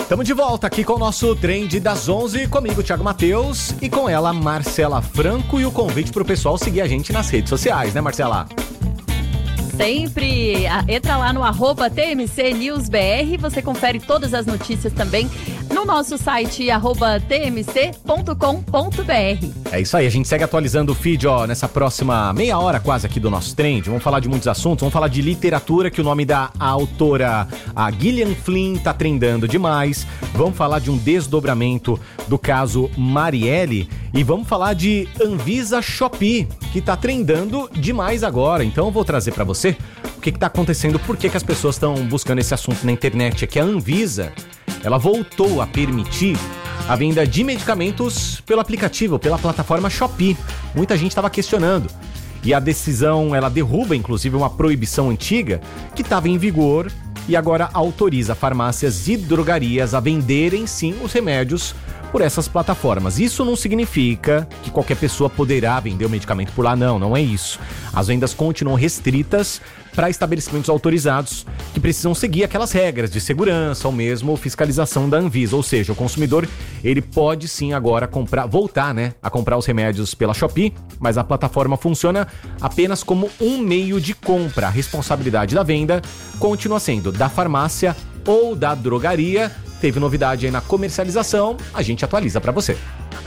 Estamos de volta aqui com o nosso Trend das 11, comigo, Thiago Matheus, e com ela, Marcela Franco, e o convite para o pessoal seguir a gente nas redes sociais, né, Marcela? Sempre. Entra lá no @TMCNewsBR, você confere todas as notícias também no nosso site @tmc.com.br. É isso aí, a gente segue atualizando o feed, nessa próxima meia hora quase aqui do nosso Trend. Vamos falar de muitos assuntos, vamos falar de literatura, que o nome da autora, a Gillian Flynn, tá trendando demais. Vamos falar de um desdobramento do caso Marielle e vamos falar de Anvisa Shopee, que tá trendando demais agora. Então eu vou trazer pra você o que tá acontecendo, por que as pessoas estão buscando esse assunto na internet. É que a Anvisa, ela voltou a permitir a venda de medicamentos pelo aplicativo, pela plataforma Shopee. Muita gente estava questionando. E a decisão, ela derruba, inclusive, uma proibição antiga que estava em vigor e agora autoriza farmácias e drogarias a venderem, sim, os remédios por essas plataformas. Isso não significa que qualquer pessoa poderá vender o medicamento por lá, não é isso. As vendas continuam restritas para estabelecimentos autorizados que precisam seguir aquelas regras de segurança ou mesmo fiscalização da Anvisa. Ou seja, o consumidor, ele pode sim agora voltar a comprar os remédios pela Shopee, mas a plataforma funciona apenas como um meio de compra. A responsabilidade da venda continua sendo da farmácia ou da drogaria. Teve novidade aí na comercialização, a gente atualiza para você.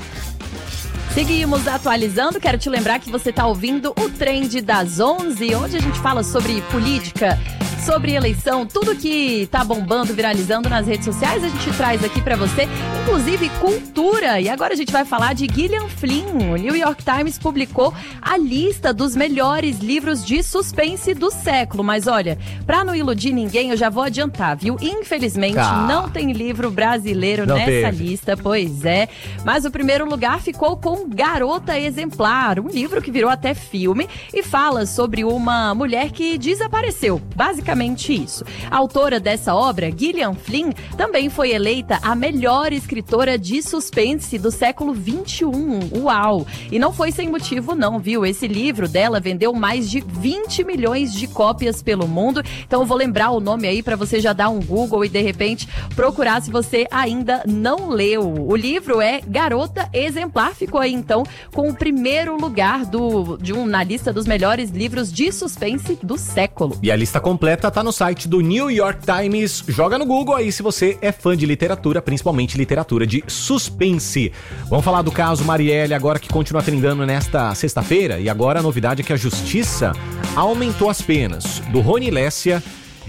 Seguimos atualizando, quero te lembrar que você está ouvindo o Trend das 11, onde a gente fala sobre política, sobre eleição, tudo que tá bombando, viralizando nas redes sociais, a gente traz aqui pra você, inclusive cultura. E agora a gente vai falar de Gillian Flynn. O New York Times publicou a lista dos melhores livros de suspense do século. Mas olha, pra não iludir ninguém, eu já vou adiantar, viu? Infelizmente, não tem livro brasileiro nessa lista, pois é. Mas o primeiro lugar ficou com Garota Exemplar, um livro que virou até filme e fala sobre uma mulher que desapareceu, basicamente isso. A autora dessa obra, Gillian Flynn, também foi eleita a melhor escritora de suspense do século XXI. Uau! E não foi sem motivo não, viu? Esse livro dela vendeu mais de 20 milhões de cópias pelo mundo. Então eu vou lembrar o nome aí para você já dar um Google e de repente procurar se você ainda não leu. O livro é Garota Exemplar, ficou aí então com o primeiro lugar na lista dos melhores livros de suspense do século. E a lista completa tá no site do New York Times. Joga no Google aí se você é fã de literatura, principalmente literatura de suspense. Vamos falar do caso Marielle agora, que continua trendando nesta sexta-feira. E agora a novidade é que a justiça aumentou as penas do Rony Lessa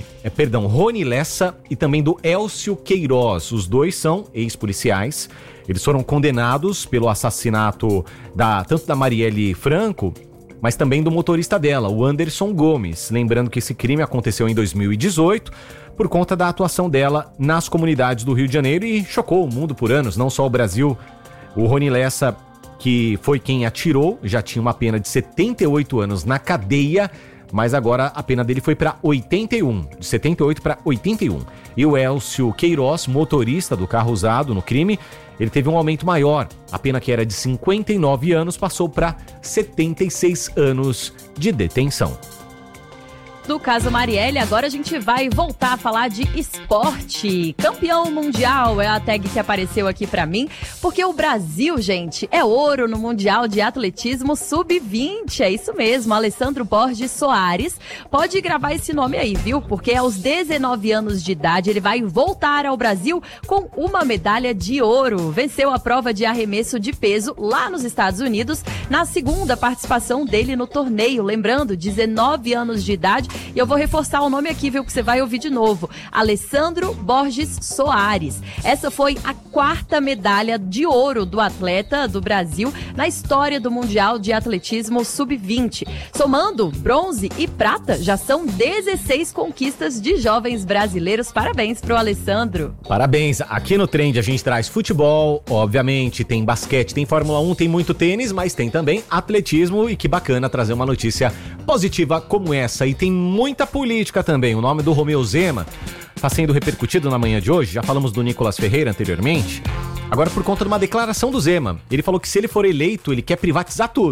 e também do Elcio Queiroz. Os dois são ex-policiais. Eles foram condenados pelo assassinato tanto da Marielle Franco, mas também do motorista dela, o Anderson Gomes. Lembrando que esse crime aconteceu em 2018 por conta da atuação dela nas comunidades do Rio de Janeiro e chocou o mundo por anos, não só o Brasil. O Rony Lessa, que foi quem atirou, já tinha uma pena de 78 anos na cadeia, mas agora a pena dele foi para 81, de 78 para 81. E o Elcio Queiroz, motorista do carro usado no crime, ele teve um aumento maior. A pena, que era de 59 anos, passou para 76 anos de detenção. Do caso Marielle, agora a gente vai voltar a falar de esporte. Campeão mundial é a tag que apareceu aqui pra mim, porque o Brasil, gente, é ouro no Mundial de Atletismo Sub-20. É isso mesmo, Alessandro Borges Soares. Pode gravar esse nome aí, viu? Porque aos 19 anos de idade ele vai voltar ao Brasil com uma medalha de ouro. Venceu a prova de arremesso de peso lá nos Estados Unidos, na segunda participação dele no torneio. Lembrando, 19 anos de idade. E eu vou reforçar o nome aqui, viu, que você vai ouvir de novo. Alessandro Borges Soares. Essa foi a 4ª medalha de ouro do atleta do Brasil na história do Mundial de Atletismo Sub-20. Somando bronze e prata, já são 16 conquistas de jovens brasileiros. Parabéns pro Alessandro. Parabéns. Aqui no Trend a gente traz futebol, obviamente, tem basquete, tem Fórmula 1, tem muito tênis, mas tem também atletismo. E que bacana trazer uma notícia positiva como essa. E tem muita política também. O nome do Romeu Zema está sendo repercutido na manhã de hoje. Já falamos do Nicolas Ferreira anteriormente. Agora, por conta de uma declaração do Zema. Ele falou que se ele for eleito, ele quer privatizar tudo.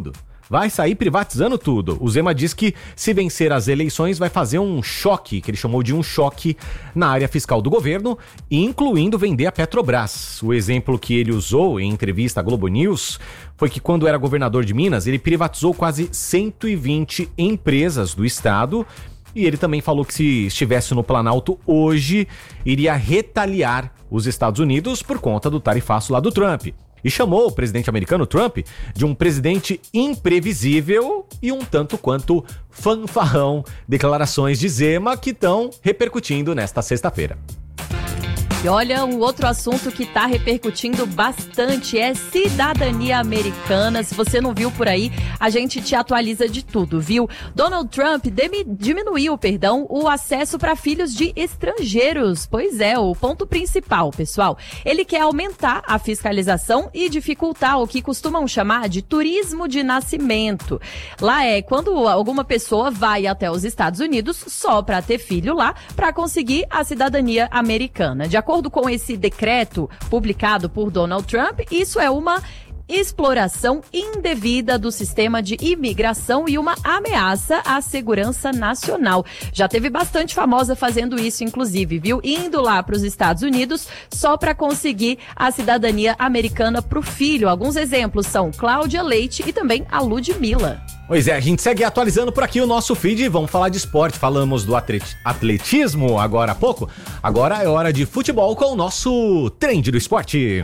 vai sair privatizando tudo. O Zema diz que se vencer as eleições vai fazer um choque, que ele chamou de um choque na área fiscal do governo, incluindo vender a Petrobras. O exemplo que ele usou em entrevista à Globo News foi que quando era governador de Minas, ele privatizou quase 120 empresas do estado. E ele também falou que se estivesse no Planalto hoje, iria retaliar os Estados Unidos por conta do tarifaço lá do Trump. E chamou o presidente americano, Trump, de um presidente imprevisível e um tanto quanto fanfarrão. Declarações de Zema que estão repercutindo nesta sexta-feira. E olha, um outro assunto que está repercutindo bastante é cidadania americana. Se você não viu por aí, a gente te atualiza de tudo, viu? Donald Trump diminuiu, o acesso para filhos de estrangeiros. Pois é, o ponto principal, pessoal. Ele quer aumentar a fiscalização e dificultar o que costumam chamar de turismo de nascimento. Lá é quando alguma pessoa vai até os Estados Unidos só para ter filho lá, para conseguir a cidadania americana. De acordo com esse decreto publicado por Donald Trump, isso é uma exploração indevida do sistema de imigração e uma ameaça à segurança nacional. Já teve bastante famosa fazendo isso, inclusive, viu? Indo lá para os Estados Unidos só para conseguir a cidadania americana para o filho. Alguns exemplos são Cláudia Leite e também a Ludmilla. Pois é, a gente segue atualizando por aqui o nosso feed e vamos falar de esporte. Falamos do atletismo agora há pouco. Agora é hora de futebol com o nosso Trend do Esporte.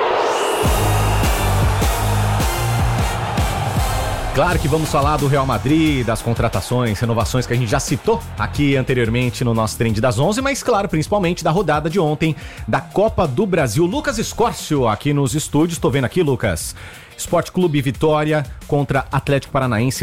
Claro que vamos falar do Real Madrid, das contratações, renovações que a gente já citou aqui anteriormente no nosso Trend das 11, mas claro, principalmente da rodada de ontem da Copa do Brasil. Lucas Escórcio aqui nos estúdios, tô vendo aqui, Lucas. Esporte Clube Vitória contra Atlético Paranaense.